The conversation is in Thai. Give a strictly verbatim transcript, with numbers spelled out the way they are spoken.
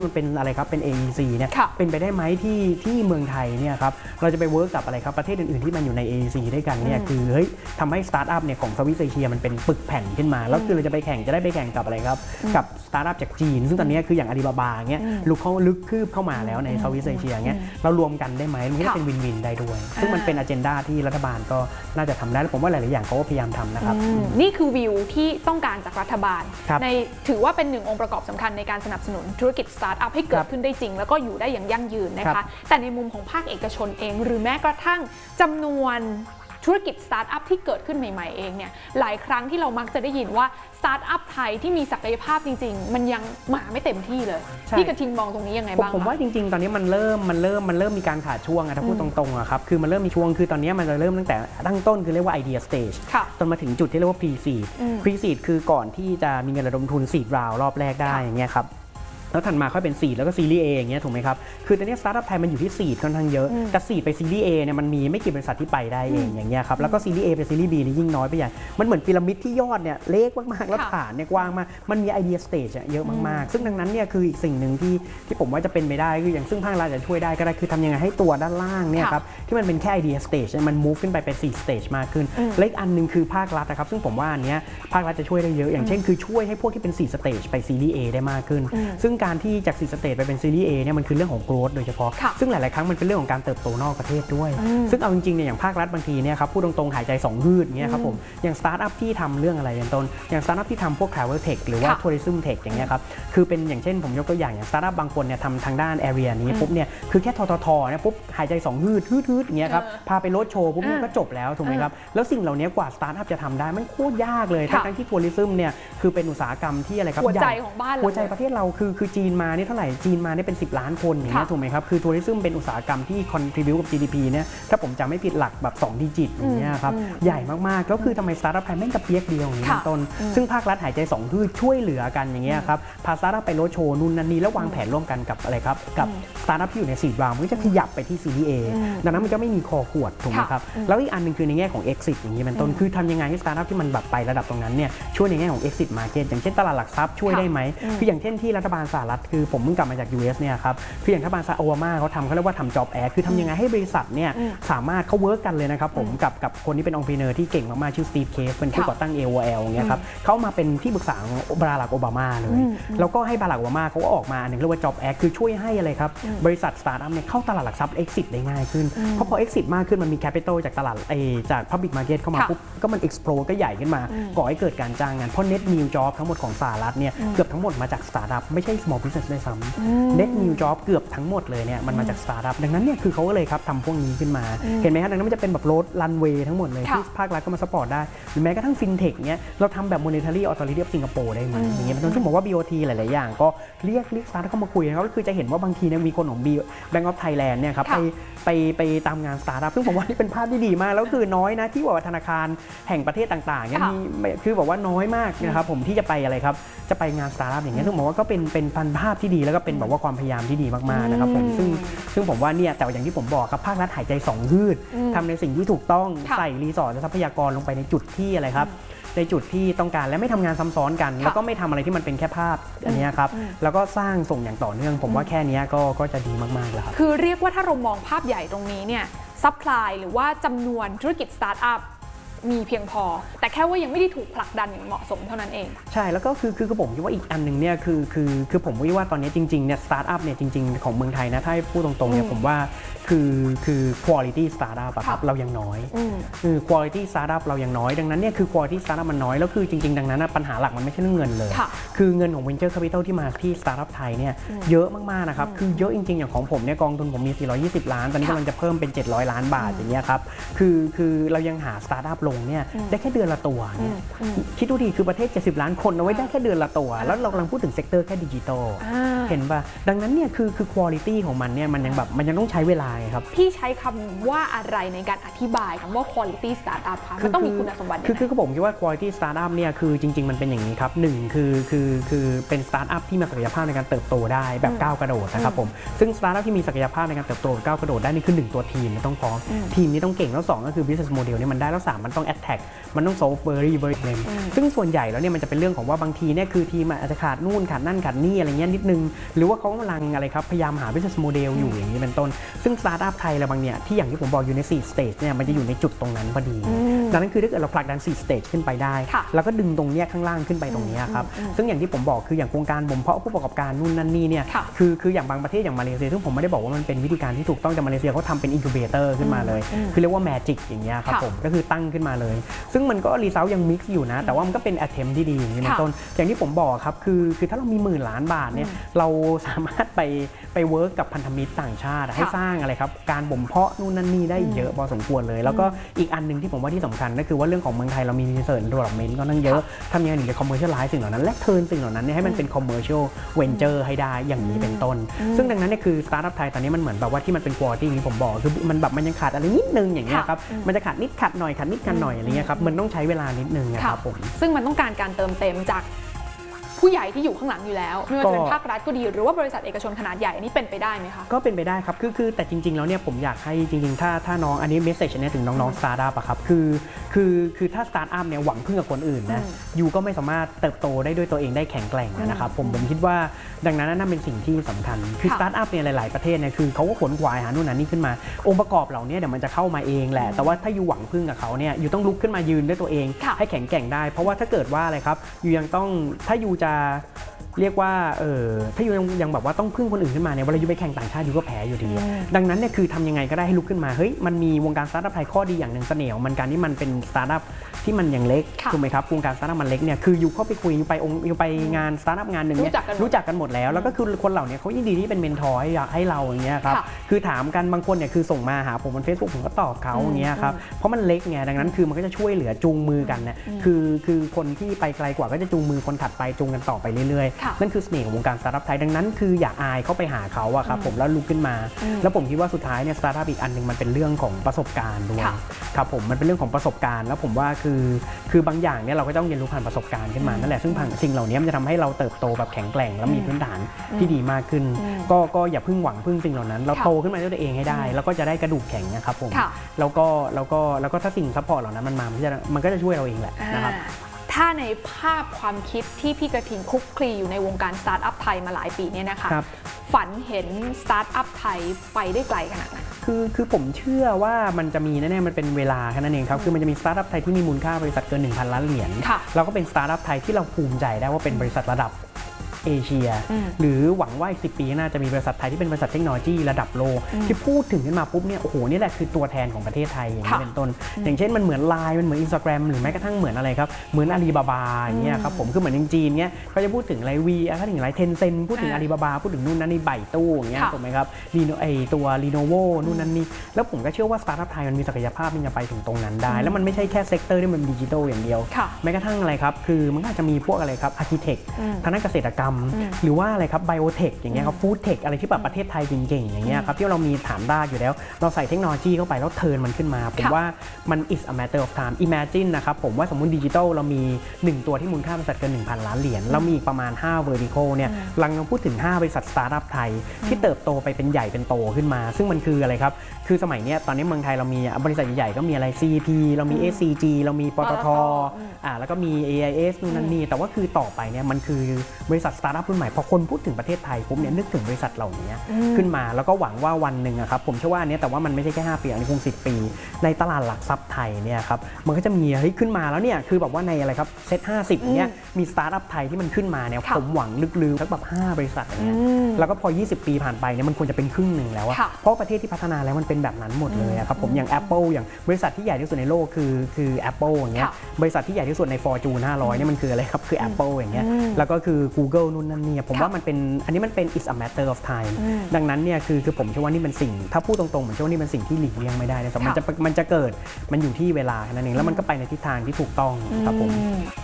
มันเป็นอะไรครับเป็น เอ อี ซี เนี่ยเป็นไปได้ไหมที่ที่เมืองไทยเนี่ยครับเราจะไปเวิร์กกับอะไรครับประเทศอื่นๆที่มันอยู่ใน เอ อี ซี ด้วยกันเนี่ยคือเฮ้ยทำให้สตาร์ทอัพเนี่ยของสวิตเซอร์เชียมันเป็นปึกแผ่นขึ้นมาแล้วคือเราจะไปแข่งจะได้ไปแข่งกับอะไรครับกับสตาร์ทอัพจากจีนซึ่งตอนนี้คืออย่างอาลีบาบาเงี้ยลุกเขาลึกคืบเข้ามาแล้วในสวิตเซอร์เชียเงี้ยเรารวมกันได้ไหมมันก็เป็นวินวินได้ด้วยซึ่งมันเป็นอเจนดาที่รัฐบาลก็น่าจะทำได้แล้วผมว่าหลายๆอย่างเขาก็พยายามทำนะครับนี่คือวิวที่ต้องการจากรัฐบาลในถือว่าเป็นหนึ่งองค์ประกอบสำคัญในการสนับสนุนธุรกิจสตาร์ทอัพให้เกิดขึ้นได้จริงแล้วก็อยู่ได้อย่างยั่งยืนนะคะแต่ในมุมของภาคเอกชนเองหรือแม้กระทั่งจำนวนธุรกิจสตาร์ทอัพที่เกิดขึ้นใหม่ๆเองเนี่ยหลายครั้งที่เรามักจะได้ยินว่าสตาร์ทอัพไทยที่มีศักยภาพจริงๆมันยังมาไม่เต็มที่เลยพี่กระทิงมองตรงนี้ยังไงบ้างผมว่าจริงๆตอนนี้มันเริ่มมันเริ่มมันเริ่มมีการขาดช่วงถ้าพูดตรงๆอะครับคือมันเริ่มมีช่วงคือตอนนี้มันจะเริ่มตั้งแต่ตั้งต้นคือเรียกว่า idea stage จนมาถึงจุดที่เรียกว่า pre seed pre seed คือก่อนที่จะมีเงินระดมทุน seed round รอบแรกได้อย่างเงี้ยครับแล้วถัดมาค่อยเป็นซีดแล้วก็ซีรีส์ A อย่างเงี้ยถูกไหมครับคือตอนนี้สตาร์ทอัพไทยมันอยู่ที่ซีดค่อนข้างเยอะแต่ซีดไปซีรีส์ A เนี่ยมันมีไม่กี่บริษัทที่ไปได้เองอย่างเงี้ยครับแล้วก็ซีรีส์ A ไปซีรีส์ B นี่ยิ่งน้อยไปใหญ่มันเหมือนพีระมิดที่ยอดเนี่ยเล็กมากๆแล้วฐานเนี่ยกว้างมากมันมีไอเดียสเตจเยอะมากๆซึ่งดังนั้นเนี่ยคืออีกสิ่งหนึ่งที่ที่ผมว่าจะเป็นไปได้คืออย่างซึ่งภาครัฐจะช่วยได้ก็ได้คือทำยังไงให้ตัวด้านล่างเนี่ยครับที่มันเป็นแค่ไอเดียสเตจมัน move ขึ้นไปเป็นสี่สเตจมากขึ้นและอีกอันนึงคือภาครัฐนะครับซึ่งผมว่าอันเนี้ยภาครัฐจะช่วยได้เยอะอย่างเช่นคือช่วยให้พวกที่เป็นสี่สเตจไปซีรีส์ A ได้มากขึ้นซึ่งการที่จากสเตจไปเป็นซีรีส์ A เนี่ยมันคือเรื่องของ growth โดยเฉพาะซึ่งหลายๆครั้งมันเป็นเรื่องของการเติบโตนอกประเทศด้วยซึ่งเอาจริงๆเนี่ยอย่างภาครัฐบางทีเนี่ยครับพูดตรงๆหายใจสองฮืดอย่างเงี้ยครับผมอย่างสตาร์ทอัพที่ทำเรื่องอะไรเป็นต้นอย่างสตาร์ทอัพที่ทำพวก travel tech หรือว่า tourism tech อย่างเงี้ยครับคือเป็นอย่างเช่นผมยกตัวอย่างอย่างสตาร์ทอัพบางคนเนี่ยทำทางด้าน area นี้ปุ๊บเนี่ยคือแค่ทททเนี่ยปุ๊บหายใจสองฮืดฮืดๆอย่างเงี้ยครับพาไปรถโชว์ปุ๊บก็จบแล้วถูกไหมครับแล้วสิ่งเหล่านี้กว่าสตาร์ทอัพจะทำได้มันโคตรยากเลยทั้งที่ tourism เนี่ยคือเป็นอุตสาหกรรมที่อะไรครับหัวใจของบ้านหัวใจประเทศเราคือคือจีนมานี่เท่าไหร่จีนมานี่เป็นสิบล้านคนอย่างเงี้ยถูกไหมครับคือทัวริซึมเป็นอุตสาหกรรมที่ contribute กับ จี ดี พี เนี่ยถ้าผมจำไม่ผิดหลักแบบสองดิจิตอย่างเงี้ยครับใหญ่มากๆแล้วคือทำไมสตาร์ทอัพไทยแม่งกระเปียกเดียวอย่างนี้เป็นต้นซึ่งภาครัฐหายใจสองคือช่วยเหลือกันอย่างเงี้ยครับพาสตาร์ทอัพไปโรดโชว์นู่นนั่นนี่แล้ววางแผนร่วมกันกับอะไรครับกับสตาร์ทอัพที่อยู่ในซีดราวมันก็จะขยับไปที่ซีรีส์ A ดังนั้นมันจะไม่มีคอขวดถูกไหมครับแล้วอีกอันนึงคือในแง่ของ exit อย่างนี้เป็นต้นคือทำยังไงให้สตาร์ทอัพที่มันแบบไประดับตรงนั้นเนี่ยช่วยในแง่ของ exit market อย่างเช่นตลาดหลักทรัพย์ช่วยได้ไหมคืออย่างเช่นที่รัฐบาลสหรัฐคือผมเพิ่งกลับมาจาก ยู เอส เนี่ยครับคืออย่างรัฐบาลโอบามาเขาทำเขาเรียกว่าทำ job ad คือทำยังไงให้บริษัทเนี่ยสามารถเขาเวิร์กกันเลยนะครับผมกับกับคนที่เป็นองค์ประกอบที่เก่งมากๆชื่อสตีฟเคสเป็นผู้ก่อตั้ง เอ โอ แอล เงี้ยครับเขามาเป็นที่ปรึกษาของบารักโอบามาเลยแล้วก็ให้บารักโอบามาเขาก็ออกมาหนึ่งเรียกว่า job ad คือช่วยให้อะไรครับบริษัทสตาร์ทอัพเนี่ยเข้าตลาดหลักทรัพย์ exit ได้ง่ายขึ้นเพราะพอ exit มากขึ้นมันมี capital จากตลาดไอจาก public market เข้ามาปุ๊บก็มัน explode ก็ใหญ่ขึ้นมาก่อให้เกิดการจ้างงานเพราะ net new job ทั้งหมดของสหรัฐเนี่ยเกือบทั้งหมดมาจากสตาร์ทอัพไม่ใช่ small business ด้วยซ้ำ net new job เกือบทั้งหมดเลยเนี่ยมันมาจากสตาร์ทอัพดังนั้นเนี่ยคือเขาก็เลยครับทำพวกนี้ขึ้นมาเห็นไหมฮะดังนั้นมันจะเป็นแบบรถรันเวย์ทั้งหมดเลยที่ภาครัฐก็มาซัพพอร์ตได้หรือแม้กระทั่งฟินเทคเนี้ยเราทำแบบ monetary authority of Singapore ได้ไหมอย่างเงี้ยซึ่งบอกว่า บี โอ ที หลายๆอย่างก็เรียกเรียกสตาร์ทอัพเข้ามาคุยนะครับก็คือจะเห็นว่าบางทีเนี่ยมีคนของ Bank of Thailand เนี่ยครับไปไปไปตามงานสตาร์ทอัพซึ่งผมว่านี่เป็นภาพที่ดีมากแล้วคือน้อยนะที่ว่าธนาคารแห่งประเทศต่างๆเนี่ยมีคือบอกว่าน้อยมากนะครับผมที่จะไปอะไรครับจะไปงานสตาร์ทอัพอย่างเงี้ยซึ่งผมว่าก็เป็นเป็นพันภาพที่ดีแล้วก็เป็นแบบว่าความพยายามที่ดีมากๆนะครับผมซึ่งซึ่งผมว่าเนี่ยแต่อย่างที่ผมบอกครับภาครัฐหายใจสองฮืดทำในสิ่งที่ถูกต้องใส่รีสอร์ทและทรัพยากรลงไปในจุดที่อะไรครับในจุดที่ต้องการและไม่ทำงานซ้ำซ้อนกันแล้วก็ไม่ทำอะไรที่มันเป็นแค่ภาพอันนี้ครับแล้วก็สร้างส่งอย่างต่อเนื่องผมว่าแค่นี้ก็ก็จะดีมากๆแล้วครับคือเรียกว่าถ้าเรามองภาพใหญ่ตรงนี้เนี่ยซัพพลายหรือว่าจำนวนธุรกิจสตาร์ทอัพมีเพียงพอแต่แค่ว่ายังไม่ได้ถูกผลักดันอย่างเหมาะสมเท่านั้นเองใช่แล้วก็คือคือผมคิดว่าอีกอันหนึ่งเนี่ยคือคือคือผมว่าตอนนี้จริงๆเนี่ยสตาร์ทอัพเนี่ยจริงๆของเมืองไทยนะถ้าพูดตรงๆเนี่ยผมว่าคือคือ quality startup ครับเรายังน้อยคือ quality startup เรายังน้อยดังนั้นเนี่ยคือ quality startup มันน้อยแล้วคือจริงๆดังนั้นปัญหาหลักมันไม่ใช่เรื่องเงินเลยคือเงินของ venture capital ที่มาที่ startup ไทยเนี่ยเยอะมากๆนะครับคือเยอะจริงๆอย่างของผมเนี่ยกองทุนผมมีสี่ร้อยยี่สิบล้านตอนนี้กำลังจะเพิ่มเป็นเจ็ดร้อยล้านบาทอย่างเงี้ยครับคือคือเรายังหา startup ลงเนี่ยได้แค่เดือนละตัวเนี่ยคิดดูดิคือประเทศเจ็ดสิบล้านคนเอาไว้ได้แค่เดือนละตัวแล้วเรากำลังพูดถึงเซกเตอร์แค่ดิจิทัลเห็นป่ะดังนั้นเนี่ยคือคือ quality ของมันเนี่ยมันยังแบบมันยังต้องใช้เวลาครับพี่ใช้คำว่าอะไรในการอธิบายคำว่า quality startup คะมันต้องมีคุณสมบัติคือคือผมคิดว่า quality startup เนี่ยคือจริงๆมันเป็นอย่างนี้ครับหนึ่งคือคือคือเป็น startup ที่มีศักยภาพในการเติบโตได้แบบก้าวกระโดดนะครับผมซึ่ง startup ที่มีศักยภาพในการเติบโตก้าวกระโดดได้นี่คือหนึ่งตัวทีมต้องพร้อมทีมนี้ต้องเก่งแล้วสองก็คือ business model เนี่ยมันได้แล้วสามมันต้องต้อง attack มันต้อง solve very very problem ซึ่งส่วนใหญ่แล้วเนี่ยมันจะเป็นเรื่องของว่าบางทีเนี่ยคือทีมอาจจะขาดนู่นขาดนั่นขาดนี่อะไรเงี้ยนิดนึงหรือว่าเขากำลังอะไรครับพยายามหา business model อยู่อย่างนี้เป็นต้นซึ่ง startup ไทยอะไรบางเนี่ยที่อย่างที่ผมบอกอยู่ใน สี่ stage เนี่ยมันจะอยู่ในจุดตรงนั้นพอดีดังนั้นคือถ้าเกิดเราผลักดัน สี่ stage ขึ้นไปได้แล้วก็ดึงตรงเนี้ยข้างล่างขึ้นไปตรงนี้ครับซึ่งอย่างที่ผมบอกคืออย่างโครงการบ่มเพาะผู้ประกอบการนู่นนั่นนี่เนี่ยคือคืออย่างบางประเทศอย่างมาเลเซียซึ่งผมไม่ได้บอกว่ามันเป็นวิธีการที่ถูกต้องแต่มาเลเซียเขาทำเป็น incubator ขึ้นมาเลยคือเรียกว่า magic อย่างเงี้ยครับผมก็คือตั้งขึ้นมาเลยซึ่งมันก็ result ยัง mix อยู่นะแต่ว่ามันก็เป็น attempt ที่ดีอย่างนี้เป็นต้นอย่างที่ผมบอกครับคือคือถ้าเรามีหมื่นล้านบาทเนี่ยเราสามารถไปไปเวิร์กกับพันธมิตรต่างชาติให้สร้างอะไรครับการบ่มเพาะนู่นนั่นนี่ได้เยอะพอสมควรเลยแล้วก็อีกอันนึงที่ผมว่าที่สำคัญก็คือว่าเรื่องของเมืองไทยเรามี research and development ก็นั่งเยอะทำยังไงถึงจะ commercialize สิ่งเหล่านั้นและเทิร์นสิ่งเหล่านั้นให้มันเป็น commercial venture ให้ได้อย่างนี้เป็นต้นซึ่งดังนั้นเนี่ยคือ startup ไทยตอนนี้มันเหมือนแบบว่าที่มันเป็น quality ที่ผมบอกคือมันแบบมันยังขาดอะไรนิดนึงอย่างเงี้ยครับมันจะขาดนิดขาดหน่อยขาดนิดขาดหน่อยอะไรเงี้ยครับมันต้องใช้เวลานิดนึงนะครับผมซึ่งมันต้องการการเติมเต็มจากผู้ใหญ่ที่อยู่ข้างหลังอยู่แล้วไม่ว่าจะเป็นภาครัฐก็ดีหรือว่าบริษัทเอกชนขนาดใหญ่อันนี้เป็นไปได้ไหมคะก็เป็นไปได้ครับคือคือแต่จริงๆแล้วเนี่ยผมอยากให้จริงๆถ้าถ้าน้องอันนี้เมสเซจเนี่ยถึงน้องๆสตาร์ทอัพอะครับคือคือคือถ้าสตาร์ทอัพเนี่ยหวังพึ่งกับคนอื่นนะยูก็ไม่สามารถเติบโตได้ด้วยตัวเองได้แข็งแกร่งนะครับผมผมคิดว่าดังนั้นนั่นเป็นสิ่งที่สำคัญคือสตาร์ทอัพเนี่ยหลายๆประเทศเนี่ยคือเขาก็ขนขวายหานู่นนั่นนี่ขึ้นมาองค์ประกอบเหล่านี้เดี๋ยวมันจะเข้ามาเองแหละแต่ว่าถ้ายูหวังพึ่งกับเขาเนี่ยยูต้องลุกขึ้นมายืนด้วยตัวเองให้แข็งแกร่งได้เพราะว่าถ้าเกิดว่าอะไรครับยูยังต้องถ้ายูจะเรียกว่าเออถ้ายูยังยังแบบว่าต้องพึ่งคนอื่นขึ้นมาเนี่ยเวลายูไปแข่งต่างชาติยูก็แพ้อยู่ดีดังนั้นเนี่ยคือทำยังไงก็ได้ให้ลุกขึ้นมาเฮ้ยมันมีวงการสตาร์ทอัพไทยข้อดีอย่างหนึ่งเสน่ห์มันการที่มันเป็นสตาร์ทอัพที่มันยังเล็กถูกไหมครับวงการสตาร์ทอัพมันเล็กเนี่ยคือยูเข้าไปคุยยูไปองยูไปงานสตาร์ทอัพงานหนึ่งเนี่ยรู้จักกันหมดแล้วแล้วก็คือคนเหล่านี้เขายินดีที่เป็นเมนทอร์ให้ให้เราอย่างเงี้ยครับคือถามกันบางคนเนี่ยคือส่งมาหาผมบน Facebook ผมก็ตอบเขาอย่างเงี้ยครับเพราะมันเล็กไงดังนั้นคือมันก็จะช่วยเหลือจูงมือกันเนี่ยคือคือคนที่ไปไกลกว่าก็จะจูงมือคนถัดไปจูงกันต่อไปเรื่อยๆนั่นคือเสน่ห์ของวงการสตาร์ทอัพไทยดังนั้นคืออย่าอายเข้าไปหาเขาอะครับผมแล้วลุกขึ้นมาแล้วผมคิดว่าสุดท้ายเนี่ยสตาร์ทอัพอีกอันนึงมันเป็นเรื่องของประสบการณ์ด้วยครับผมมันเป็นเรื่องของประสบการณ์แล้วผมว่าคือคือบางอย่างเนี่ยเราก็ต้องเรียนรู้ผ่านประสบการณ์ขึ้นมานั่นแหละซึ่งสิ่งเหล่านี้มันจะทำให้เราเติบโตแบบแข็งแกร่งแล้วมีพื้นฐานที่ดีมากขึ้นก็ก็อย่าพึ่งหวังพึ่งสิ่งเหล่านั้นเราโตขึ้นมาด้วยตัวเองให้ได้แล้วก็จะได้กระดูกแข็งนะครับผมแล้วก็แล้วก็แล้วก็ถ้าสิ่งซัพพอร์ตเหล่านั้นมันมามันจะมันก็จะช่วยเราเองแหละนะครับถ้าในภาพความคิดที่พี่กระทิงคลุกคลีอยู่ในวงการสตาร์ทอัพไทยมาหลายปีเนี่ยนะคะฝันเห็นสตาร์ทอัพไทยไปได้ไกลขนาดไหนคือคือผมเชื่อว่ามันจะมีแน่ๆมันเป็นเวลาแค่นั้นเองครับคือมันจะมีสตาร์ทอัพไทยที่มีมูลค่าบริษัทเกิน หนึ่งพัน ล้านเหรียญแล้วก็เป็นสตาร์ทอัพไทยที่เราภูมิใจได้ว่าเป็นบริษัทระดับเอเชียหรือหวังว่าอีกสิบปีน่าจะมีบริษัทไทยที่เป็นบริษัทเทคโนโลยีระดับโลกที่พูดถึงขึ้นมาปุ๊บเนี่ยโอ้โหนี่แหละคือตัวแทนของประเทศไทยอย่างนี้เป็นต้นอย่างเช่นมันเหมือนไลน์มันเหมือน Instagram หรือแม้กระทั่งเหมือนอะไรครับเหมือนอาลีบาบาอย่างเงี้ยครับผมคือเหมือนจีนเนี่ยเขาจะพูดถึงอะไรวีเขาถึงอะไรเทนเซ็นพูดถึงอาลีบาบาพูดถึงนู่นนั่นนี่ใบตู้อย่างเงี้ยถูกไหมครับรีโนไอตัวรีโนโวนู่นนั่นนี่แล้วผมก็เชื่อว่าสตาร์ทอัพไทยมันมีศักยภาพที่จะไปถึงตรงนั้นได้แล้วมันไม่ใช่แค่เซกเตอร์ที่มันดิจิทัลอย่างเดียวแม้กระทั่งอะไรครับคือมันอาจจะมีพวกอะไรครับอาร์คิเทคทางด้านเกษตรกรรมหรือว่าอะไรครับไบโอเทคอย่างเงี้ยครับฟู้ดเทคอะไรที่แบบประเทศไทยเก่งๆอย่างเงี้ยครับที่เรามีฐานรากอยู่แล้วเราใส่เทคโนโลยีเข้าไปแล้วเทิร์นมันขึ้นมาผมว่ามัน is a matter of time imagine นะครับผมว่าสมมุติดิจิทัลเรามีหนึ่งตัวที่มูลค่าบริษัทเกิน หนึ่งพัน ล้านเหรียญเรามีประมาณห้า vertical เนี่ยลังพูดถึงห้าบริษัทสตาร์ทอัพไทยที่เติบโตไปเป็นใหญ่เป็นโตขึ้นมาซึ่งมันคืออะไรครับคือสมัยเนี้ยตอนนี้เมืองไทยเรามีบริษัทใหญ่ๆก็มีอะไร ซี พี เรามี เอส ซี จี เรามีปตท.อ่าแล้วก็มี เอ ไอ เอส นู่นนั่นนี่แต่ว่าคือต่อไปเนี่ยมันคือบริษัทสตาร์ทอัพรุ่นใหม่พอคนพูดถึงประเทศไทยผมเนี่ยนึกถึงบริษัทเหล่านี้ขึ้นมาแล้วก็หวังว่าวันหนึ่งครับผมเชื่อว่าอันนี้แต่ว่ามันไม่ใช่แค่ห้าปีอันนี้คงสิบปีในตลาดหลักทรัพย์ไทยเนี่ยครับมันก็จะมีเฮ้ยขึ้นมาแล้วเนี่ยคือแบบว่าในอะไรครับเซ็ตห้าสิบเนี่ยมีสตาร์ทอัพไทยที่มันขึ้นมาเนี่ยผมหวังลึกๆสักแบบห้าบริษัทอย่างเงี้ยแล้วก็พอยี่สิบปีผ่านไปเนี่ยมันควรจะเป็นครึ่งหนึ่งแล้วอะเพราะประเทศที่พัฒนาแล้วมันเป็นแบบนั้นหมดเลยครับผมอย่าง Apple อย่างบริษัทที่ใหญ่ที่สุดในโลกคือคือ Apple อย่างเงี้ยบริษัทที่ใหญ่ที่สุดใน Fortune ห้าร้อยเนี่ยมันคืออะไรครับคือ Apple อย่างเงี้ยแล้วก็คือ Google นู่นนั่นนี่ผมว่ามันเป็นอันนี้มันเป็น is a matter of time ดังนั้นเนี่ยคือคือผมเชื่อว่านี่เป็นสิ่งถ้าพูดตรงๆผมเชื่อว่านี่เป็นสิ่งที่หลีกเลี่ยงไม่ได้นะครับมันจะมันจะเกิดมันอยู่ที่เวลาแค่นั้นเองแล้วมันก็ไปในทิศทางที่ถูกต้องครับผม